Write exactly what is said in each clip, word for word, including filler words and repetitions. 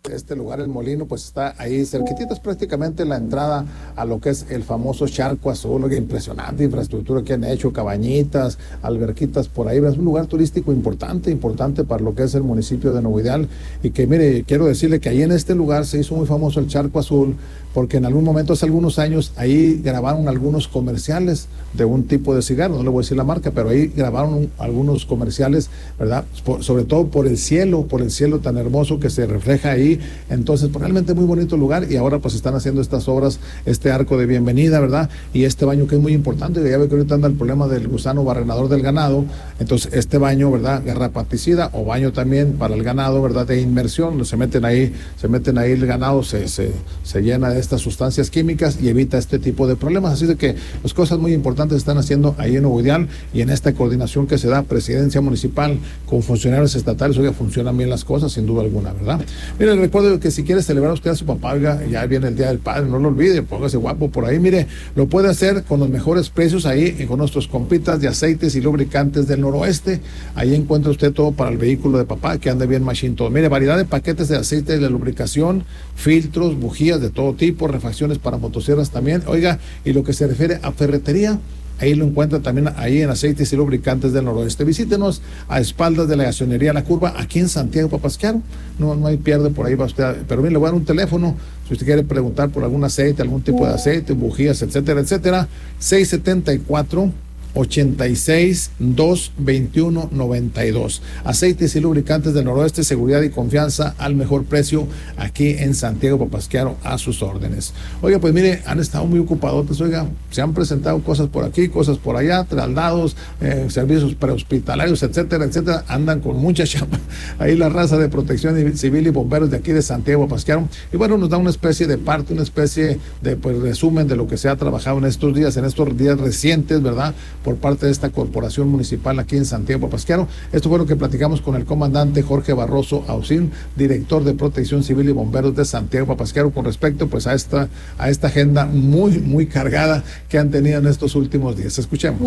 este, este lugar, el Molino, pues está ahí cerquitita, es prácticamente la entrada a lo que es el famoso Charco Azul. Que impresionante infraestructura que han hecho, cabañitas, alberquitas por ahí. Es un lugar turístico importante, importante para lo que es el municipio de Nuevo Ideal. Y que mire, quiero decirle que ahí en este lugar se hizo muy famoso el Charco Azul, porque en algún momento, hace algunos años, ahí grabaron algunos comerciales de un tipo de cigarro, no le voy a decir la marca, pero ahí grabaron un, algunos comerciales, ¿verdad? Por, sobre todo por el cielo, por el cielo tan hermoso que se refleja ahí. Entonces, pues, realmente muy bonito lugar, y ahora pues están haciendo estas obras, este arco de bienvenida, ¿verdad? Y este baño que es muy importante, que ya ve que ahorita anda el problema del gusano barrenador del ganado. Entonces, este baño, ¿verdad? Garrapaticida, o baño también para el ganado, ¿verdad? De inmersión, se meten ahí, se meten ahí el ganado, se, se, se llena de estas sustancias químicas y evita este tipo de problemas. Así de que pues cosas muy importantes están haciendo ahí en Nuevo Ideal, y en esta coordinación que se da presidencia municipal con funcionarios estatales, oiga, funcionan bien las cosas sin duda alguna, ¿verdad? Mire, recuerdo que si quiere celebrar usted a su papá, oiga, ya viene el Día del Padre, no lo olvide, póngase guapo por ahí. Mire, lo puede hacer con los mejores precios ahí y con nuestros compitas de aceites y lubricantes del noroeste. Ahí encuentra usted todo para el vehículo de papá, que ande bien machín todo. Mire, variedad de paquetes de aceite de lubricación, filtros, bujías de todo tipo, refacciones para motosierras también. Oiga, y lo que se refiere a ferretería, ahí lo encuentra también ahí en Aceites y Lubricantes del Noroeste. Visítenos a espaldas de la Gasonería La Curva, aquí en Santiago Papasquiaro. No, no hay pierde, por ahí va usted. Pero bien, le voy a dar un teléfono, si usted quiere preguntar por algún aceite, algún tipo de aceite, bujías, etcétera, etcétera. seis setenta y cuatro, ochenta y seis, doscientos veintiuno, noventa y dos. Aceites y Lubricantes del Noroeste, seguridad y confianza al mejor precio, aquí en Santiago Papasquiaro, a sus órdenes. Oiga, pues mire, han estado muy ocupadotes, oiga, se han presentado cosas por aquí, cosas por allá, traslados, eh, servicios prehospitalarios, etcétera, etcétera. Andan con mucha chamba ahí la raza de Protección Civil y bomberos de aquí de Santiago Papasquiaro. Y bueno, nos da una especie de parte, una especie de pues resumen de lo que se ha trabajado en estos días, en estos días recientes, ¿verdad?, por parte de esta corporación municipal aquí en Santiago Papasquiaro. Esto fue lo que platicamos con el comandante Jorge Barroso Ausín, director de Protección Civil y Bomberos de Santiago Papasquiaro, con respecto pues a esta, a esta agenda muy, muy cargada que han tenido en estos últimos días. Escuchemos.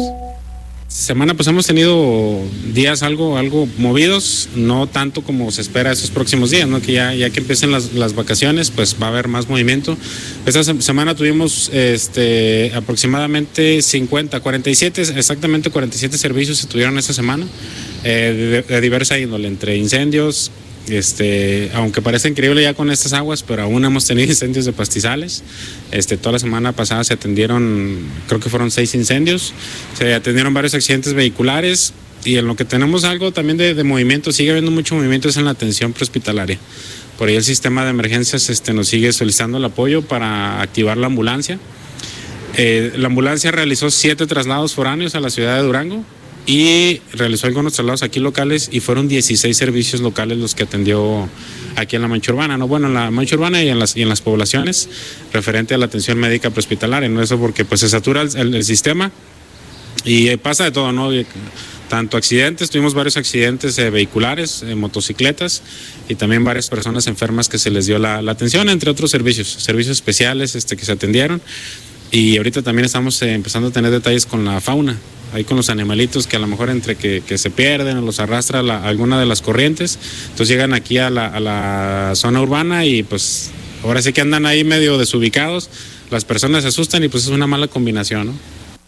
Semana pues hemos tenido días algo algo movidos, no tanto como se espera esos próximos días, ¿no? Que ya, ya que empiecen las, las vacaciones, pues va a haber más movimiento. Esta semana tuvimos este aproximadamente cincuenta, cuarenta y siete, exactamente cuarenta y siete servicios se tuvieron esta semana, eh, de, de diversa índole, entre incendios, este, aunque parece increíble ya con estas aguas, pero aún hemos tenido incendios de pastizales. Este, toda la semana pasada se atendieron, creo que fueron seis incendios, se atendieron varios accidentes vehiculares, y en lo que tenemos algo también de, de movimiento, sigue habiendo mucho movimiento, es en la atención prehospitalaria. Por ahí el sistema de emergencias este, nos sigue solicitando el apoyo para activar la ambulancia. Eh, la ambulancia realizó siete traslados foráneos a la ciudad de Durango, y realizó algunos traslados aquí locales, y fueron dieciséis servicios locales los que atendió aquí en la mancha urbana, no bueno, en la mancha urbana y en las, y en las poblaciones, referente a la atención médica prehospitalaria, ¿no? Eso porque pues se satura el, el, el sistema, y pasa de todo, ¿no? Y, tanto accidentes, tuvimos varios accidentes eh, vehiculares, eh, motocicletas, y también varias personas enfermas que se les dio la, la atención, entre otros servicios, servicios especiales este, que se atendieron. Y ahorita también estamos eh, empezando a tener detalles con la fauna, ahí con los animalitos que a lo mejor entre que, que se pierden o los arrastra la, alguna de las corrientes, entonces llegan aquí a la, a la zona urbana, y pues ahora sí que andan ahí medio desubicados, las personas se asustan, y pues es una mala combinación, ¿no?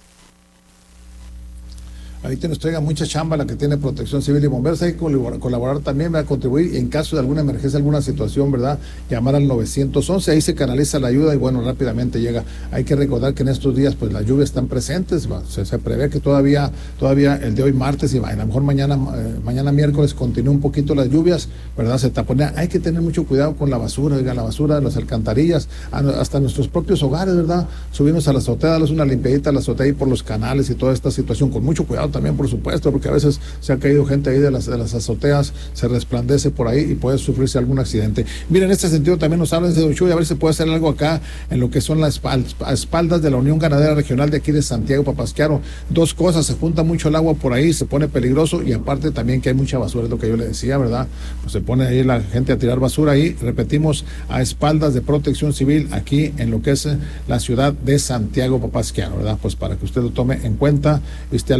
Ahorita nos traiga mucha chamba la que tiene Protección Civil y Bomberos. Hay que colaborar, colaborar también, va a contribuir, y en caso de alguna emergencia, alguna situación, ¿verdad?, llamar al nueve once, ahí se canaliza la ayuda y bueno, rápidamente llega. Hay que recordar que en estos días pues las lluvias están presentes, se, se prevé que todavía todavía el de hoy martes y a lo mejor mañana eh, mañana miércoles continúen un poquito las lluvias, ¿verdad?, se taponea. Hay que tener mucho cuidado con la basura, oiga, la basura de las alcantarillas, hasta nuestros propios hogares, ¿verdad?, subirnos a la azotea, darles una limpiadita a la azotea y por los canales y toda esta situación, con mucho cuidado también, por supuesto, porque a veces se ha caído gente ahí de las, de las azoteas, se resplandece por ahí y puede sufrirse algún accidente. Miren, en este sentido también nos hablan de Don Chuy, a ver si se puede hacer algo acá en lo que son las espaldas de la Unión Ganadera Regional de aquí de Santiago Papasquiaro. Dos cosas, se junta mucho el agua por ahí, se pone peligroso, y aparte también que hay mucha basura, es lo que yo le decía, ¿verdad? Pues se pone ahí la gente a tirar basura ahí, repetimos, a espaldas de Protección Civil aquí en lo que es la ciudad de Santiago Papasquiaro, ¿verdad? Pues para que usted lo tome en cuenta y esté al pendiente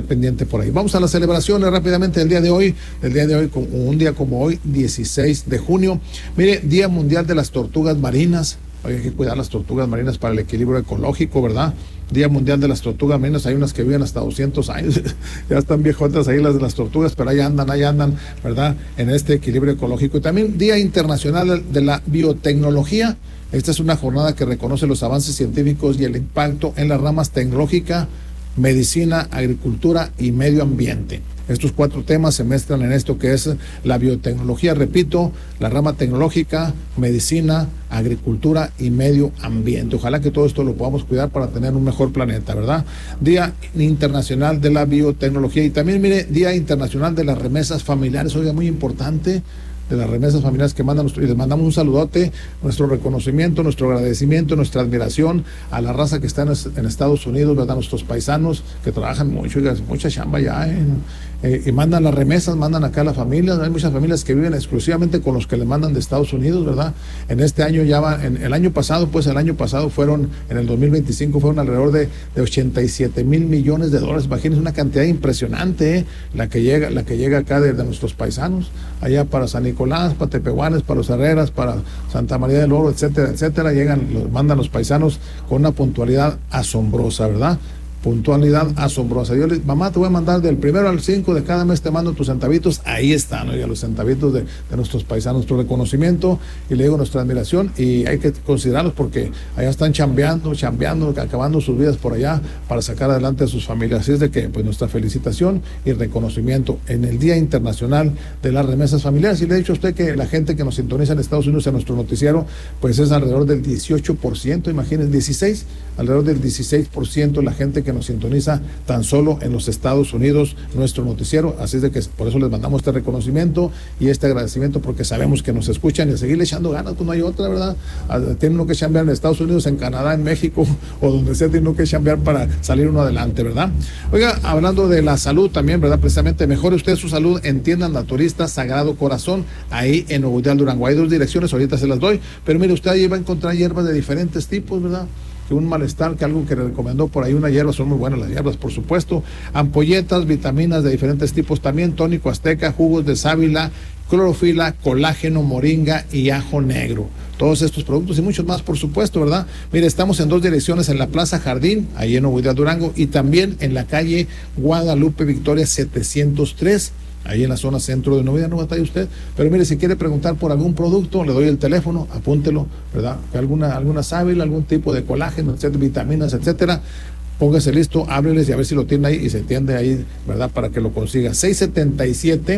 gente por ahí. Vamos a las celebraciones rápidamente del día de hoy, el día de hoy, un día como hoy, dieciséis de junio. Mire, Día Mundial de las Tortugas Marinas. Hay que cuidar las tortugas marinas para el equilibrio ecológico, ¿verdad? Día Mundial de las Tortugas Marinas, hay unas que viven hasta doscientos años, ya están viejotas ahí las de las tortugas, pero ahí andan, ahí andan, ¿verdad? En este equilibrio ecológico. Y también Día Internacional de la Biotecnología. Esta es una jornada que reconoce los avances científicos y el impacto en las ramas tecnológica, medicina, agricultura y medio ambiente. Estos cuatro temas se mezclan en esto que es la biotecnología, repito, la rama tecnológica, medicina, agricultura y medio ambiente. Ojalá que todo esto lo podamos cuidar para tener un mejor planeta, ¿verdad? Día Internacional de la Biotecnología y también, mire, Día Internacional de las Remesas Familiares, oiga, muy importante, de las remesas familiares que mandan, y les mandamos un saludote, nuestro reconocimiento, nuestro agradecimiento, nuestra admiración a la raza que está en, en Estados Unidos, ¿verdad? Nuestros paisanos que trabajan mucho, y mucha chamba ya, ¿eh? Eh, y mandan las remesas, mandan acá a las familias. Hay muchas familias que viven exclusivamente con los que le mandan de Estados Unidos, ¿verdad? En este año ya va, en el año pasado, pues el año pasado fueron, en el dos mil veinticinco fueron alrededor de, de ochenta y siete mil millones de dólares. Imagínense una cantidad impresionante, ¿eh? La que llega, la que llega acá de, de nuestros paisanos, allá para San Nicolás, para Tepehuanes, para los Herreras, para Santa María del Oro, etcétera, etcétera. Llegan, los mandan los paisanos con una puntualidad asombrosa, ¿verdad? Puntualidad asombrosa. Yo le, mamá, te voy a mandar del primero al cinco de cada mes, te mando tus centavitos. Ahí están, oiga, los centavitos de, de nuestros paisanos, nuestro reconocimiento y le digo nuestra admiración, y hay que considerarlos porque allá están chambeando, chambeando, acabando sus vidas por allá para sacar adelante a sus familias. Así es de que, pues, nuestra felicitación y reconocimiento en el Día Internacional de las Remesas Familiares. Y le he dicho a usted que la gente que nos sintoniza en Estados Unidos en nuestro noticiero, pues es alrededor del dieciocho por ciento, imagínense, dieciséis, alrededor del dieciséis por ciento la gente que nos sintoniza tan solo en los Estados Unidos nuestro noticiero. Así es de que por eso les mandamos este reconocimiento y este agradecimiento, porque sabemos que nos escuchan y a seguirle echando ganas, pues no hay otra, ¿verdad? Tienen uno que chambear en Estados Unidos, en Canadá, en México o donde sea, tienen uno que chambear para salir uno adelante, ¿verdad? Oiga, hablando de la salud también, ¿verdad? Precisamente, mejore usted su salud en Tiendas Naturistas Sagrado Corazón, ahí en Nuevo Ideal, Durango. Hay dos direcciones, ahorita se las doy, pero mire, usted ahí va a encontrar hierbas de diferentes tipos, ¿verdad? Que un malestar, que algo que le recomendó por ahí, una hierba, son muy buenas las hierbas, por supuesto, ampolletas, vitaminas de diferentes tipos también, tónico azteca, jugos de sábila, clorofila, colágeno, moringa y ajo negro. Todos estos productos y muchos más, por supuesto, ¿verdad? Mire, estamos en dos direcciones, en la Plaza Jardín, ahí en Nuevo Ideal, Durango, y también en la calle Guadalupe Victoria setecientos tres, ahí en la zona centro de Nuevo Ideal. No batalle usted, pero mire, si quiere preguntar por algún producto, le doy el teléfono, apúntelo, ¿verdad? Alguna, alguna sábila, algún tipo de colágeno, etcétera, vitaminas, etcétera. Póngase listo, hábleles y a ver si lo tiene ahí y se entiende ahí, ¿verdad? Para que lo consiga. seis setenta y siete,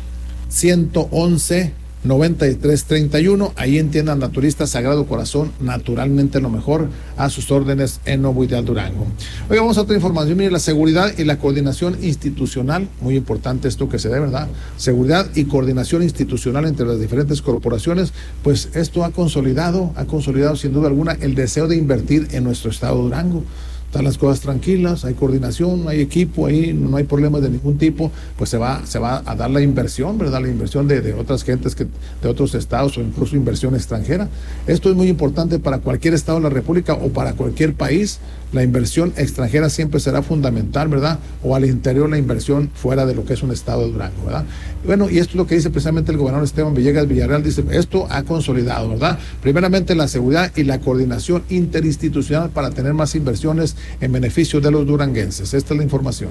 ciento once, noventa y tres treinta y uno, ahí en Tiendas Naturistas Sagrado Corazón, naturalmente lo mejor, a sus órdenes en Nuevo Ideal, Durango. Oiga, vamos a otra información. Mire, la seguridad y la coordinación institucional, muy importante esto que se dé, ¿verdad? Seguridad y coordinación institucional entre las diferentes corporaciones, pues esto ha consolidado, ha consolidado sin duda alguna el deseo de invertir en nuestro estado de Durango. Están las cosas tranquilas, hay coordinación, hay equipo, ahí no hay problemas de ningún tipo, pues se va, se va a dar la inversión, ¿verdad? La inversión de, de otras gentes, que, de otros estados o incluso inversión extranjera. Esto es muy importante para cualquier estado de la República o para cualquier país. La inversión extranjera siempre será fundamental, ¿verdad? O al interior la inversión fuera de lo que es un estado de Durango, ¿verdad? Bueno, y esto es lo que dice precisamente el gobernador Esteban Villegas Villarreal, dice, esto ha consolidado, ¿verdad? Primeramente la seguridad y la coordinación interinstitucional para tener más inversiones en beneficio de los duranguenses. Esta es la información.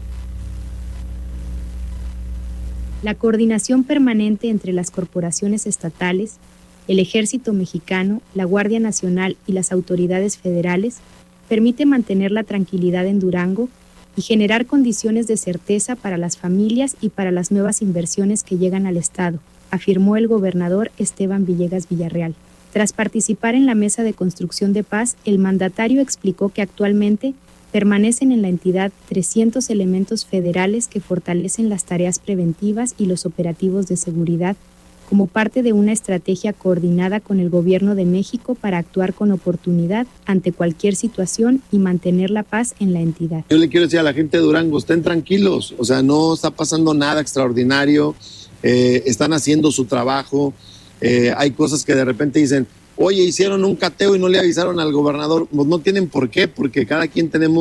La coordinación permanente entre las corporaciones estatales, el Ejército Mexicano, la Guardia Nacional y las autoridades federales permite mantener la tranquilidad en Durango y generar condiciones de certeza para las familias y para las nuevas inversiones que llegan al Estado, afirmó el gobernador Esteban Villegas Villarreal. Tras participar en la mesa de construcción de paz, el mandatario explicó que actualmente permanecen en la entidad trescientos elementos federales que fortalecen las tareas preventivas y los operativos de seguridad como parte de una estrategia coordinada con el Gobierno de México para actuar con oportunidad ante cualquier situación y mantener la paz en la entidad. Yo le quiero decir a la gente de Durango, estén tranquilos, o sea, no está pasando nada extraordinario, eh, están haciendo su trabajo, eh, hay cosas que de repente dicen, oye, hicieron un cateo y no le avisaron al gobernador, pues no tienen por qué, porque cada quien tenemos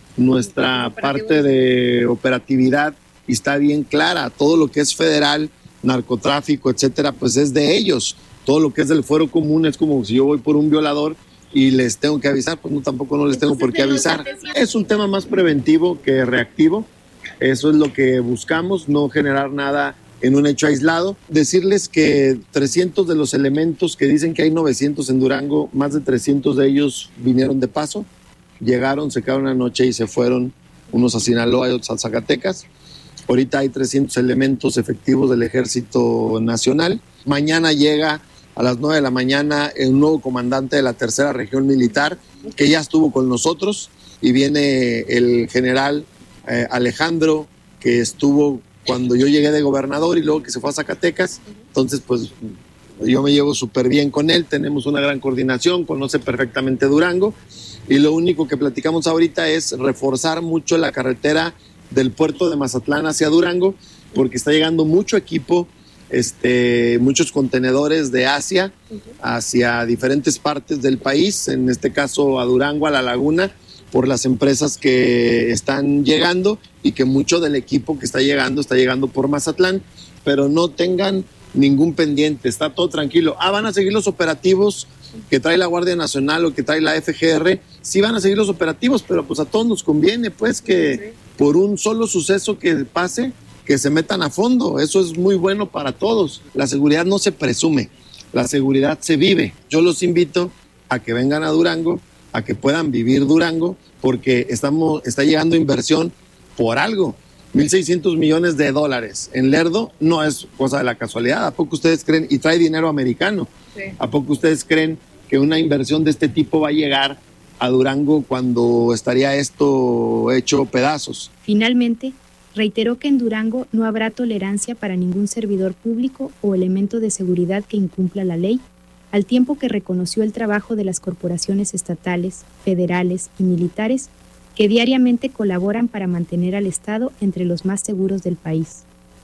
nuestra parte de operatividad está bien clara. Todo lo que es federal, narcotráfico, etcétera, pues es de ellos. Todo lo que es del fuero común es como si yo voy por un violador y les tengo que avisar, pues no, tampoco no les tengo por qué avisar. Es un tema más preventivo que reactivo. Eso es lo que buscamos, no generar nada en un hecho aislado. Decirles que trescientos de los elementos que dicen que hay novecientos en Durango, más de trescientos de ellos vinieron de paso, llegaron, se quedaron una noche y se fueron, unos a Sinaloa y otros a Zacatecas. Ahorita hay trescientos elementos efectivos del Ejército Nacional. Mañana llega a las nueve de la mañana el nuevo comandante de la tercera región militar, que ya estuvo con nosotros, y viene el general eh, Alejandro, que estuvo cuando yo llegué de gobernador y luego que se fue a Zacatecas. Entonces, pues yo me llevo súper bien con él, tenemos una gran coordinación, conoce perfectamente Durango, y lo único que platicamos ahorita es reforzar mucho la carretera del puerto de Mazatlán hacia Durango, porque está llegando mucho equipo, este, muchos contenedores de Asia hacia diferentes partes del país, en este caso a Durango, a La Laguna, por las empresas que están llegando, y que mucho del equipo que está llegando está llegando por Mazatlán, pero no tengan ningún pendiente, está todo tranquilo. Ah, van a seguir los operativos que trae la Guardia Nacional o que trae la F G R, sí van a seguir los operativos, pero pues a todos nos conviene pues que por un solo suceso que pase, que se metan a fondo. Eso es muy bueno para todos. La seguridad no se presume, la seguridad se vive. Yo los invito a que vengan a Durango, a que puedan vivir Durango, porque estamos, está llegando inversión por algo. mil seiscientos millones de dólares en Lerdo no es cosa de la casualidad. ¿A poco ustedes creen? Y trae dinero americano. Sí. ¿A poco ustedes creen que una inversión de este tipo va a llegar a Durango cuando estaría esto hecho pedazos? Finalmente, reiteró que en Durango no habrá tolerancia para ningún servidor público o elemento de seguridad que incumpla la ley, al tiempo que reconoció el trabajo de las corporaciones estatales, federales y militares que diariamente colaboran para mantener al Estado entre los más seguros del país.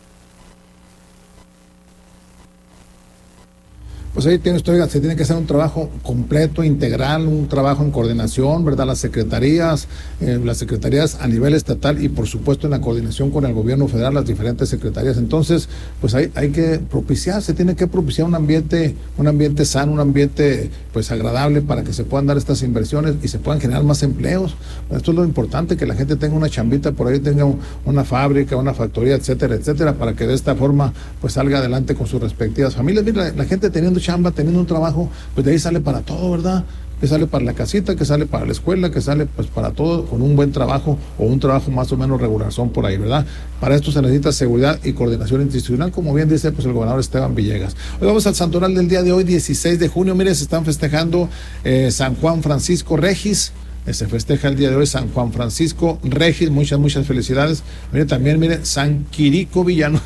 Pues ahí tiene usted, se tiene que hacer un trabajo completo, integral, un trabajo en coordinación, ¿verdad? Las secretarías, eh, las secretarías a nivel estatal y por supuesto en la coordinación con el gobierno federal, las diferentes secretarías. Entonces, pues hay, hay que propiciar, se tiene que propiciar un ambiente, un ambiente sano, un ambiente pues agradable para que se puedan dar estas inversiones y se puedan generar más empleos. Esto es lo importante, que la gente tenga una chambita por ahí, tenga un, una fábrica, una factoría, etcétera, etcétera, para que de esta forma pues salga adelante con sus respectivas familias. Mira, la, la gente teniendo chamba, teniendo un trabajo, pues de ahí sale para todo, ¿verdad? Que sale para la casita, que sale para la escuela, que sale pues para todo, con un buen trabajo o un trabajo más o menos regular, son por ahí, ¿verdad? Para esto se necesita seguridad y coordinación institucional, como bien dice pues el gobernador Esteban Villegas. Hoy vamos al santoral del día de hoy, dieciséis de junio. Mire, se están festejando eh, San Juan Francisco Regis. Se festeja el día de hoy San Juan Francisco Regis, muchas, muchas felicidades. Mire, también, mire, San Quirico Villanueva,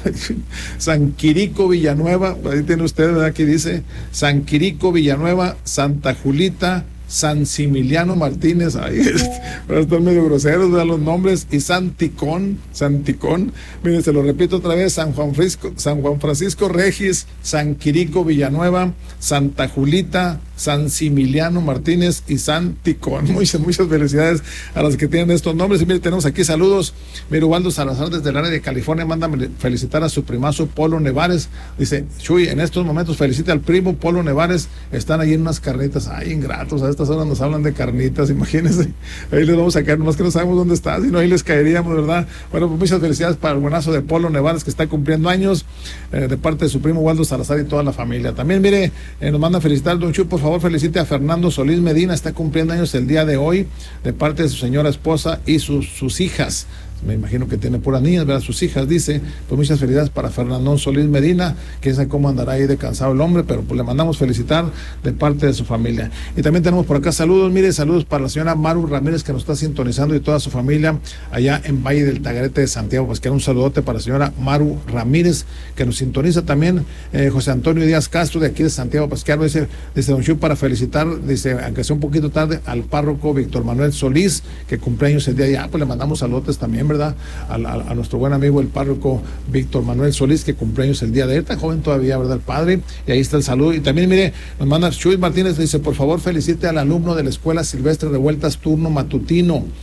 San Quirico Villanueva, ahí tiene usted, ¿verdad? Aquí dice San Quirico Villanueva, Santa Julita, San Similiano Martínez, ahí están medio groseros, ¿verdad? Los nombres, y Santicón, Santicón, mire, se lo repito otra vez, San Juan Francisco, San Juan Francisco Regis, San Quirico Villanueva, Santa Julita, San Similiano Martínez y Santicón. Muchas, muchas felicidades a los que tienen estos nombres. Y mire, tenemos aquí saludos. Mire, Ubaldo Salazar desde el área de California manda felicitar a su primazo Polo Nevares. Dice, Chuy, en estos momentos felicita al primo Polo Nevares. Están ahí en unas carnitas. Ay, ingratos, a estas horas nos hablan de carnitas, imagínense. Ahí les vamos a caer, nomás que no sabemos dónde está, si no ahí les caeríamos, ¿verdad? Bueno, pues muchas felicidades para el buenazo de Polo Nevares, que está cumpliendo años, eh, de parte de su primo Ubaldo Salazar y toda la familia. También, mire, eh, nos manda felicitar don Chuy, por favor, felicite a Fernando Solís Medina, está cumpliendo años el día de hoy, de parte de su señora esposa y sus, sus hijas. Me imagino que tiene puras niñas, ¿verdad? Sus hijas, dice. Pues muchas felicidades para Fernando Solís Medina. Quién sabe cómo andará ahí de cansado el hombre, pero pues le mandamos felicitar de parte de su familia. Y también tenemos por acá saludos, mire, saludos para la señora Maru Ramírez, que nos está sintonizando, y toda su familia allá en Valle del Tagarete de Santiago. Pues que era un saludote para la señora Maru Ramírez, que nos sintoniza también. eh, José Antonio Díaz Castro, de aquí de Santiago Pasquiano, dice, dice don Chu, para felicitar, dice, aunque sea un poquito tarde, al párroco Víctor Manuel Solís, que cumpleaños el día de ayer. Pues le mandamos saludotes también, ¿verdad? A, a, a nuestro buen amigo el párroco Víctor Manuel Solís, que cumpleaños el día de ayer, tan joven todavía, ¿verdad? El padre, y ahí está el saludo. Y también, mire, nos manda Chuy Martínez, dice, por favor felicite al alumno de la Escuela Silvestre Revueltas, turno matutino.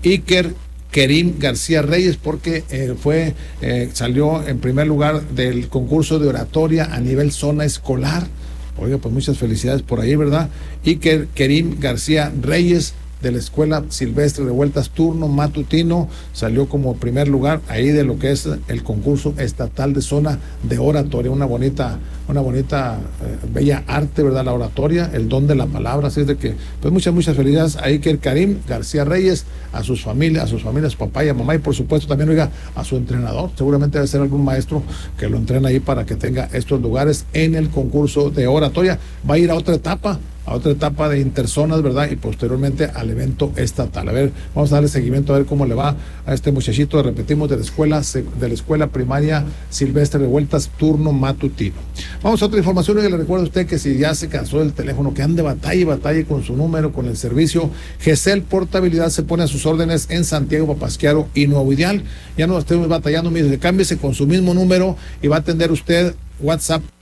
Iker Kerim García Reyes, porque eh, fue eh, salió en primer lugar del concurso de oratoria a nivel zona escolar. Oiga, pues muchas felicidades por ahí, ¿verdad? Iker Kerim García Reyes, de la Escuela Silvestre de Vueltas Turno Matutino, salió como primer lugar ahí de lo que es el concurso estatal de zona de oratoria, una bonita, una bonita, eh, bella arte, ¿verdad? La oratoria, el don de la palabra, así es de que, pues muchas, muchas felicidades a Iker Kerim García Reyes, a sus familias, a sus familias, papá y a mamá, y por supuesto también, oiga, a su entrenador, seguramente debe ser algún maestro que lo entrena ahí para que tenga estos lugares en el concurso de oratoria. Va a ir a otra etapa, a otra etapa de interzonas, ¿verdad? Y posteriormente al evento estatal. A ver, vamos a darle seguimiento a ver cómo le va a este muchachito, repetimos, de la escuela, de la escuela primaria Silvestre de Vueltas Turno Matutino. Vamos a otra información, y le recuerdo a usted que si ya se cansó del teléfono, que ande batalla y batalla con su número, con el servicio Gesell Portabilidad, se pone a sus órdenes en Santiago, Papasquiaro y Nuevo Ideal. Ya no estemos batallando, mire, cámbiese con su mismo número y va a atender usted WhatsApp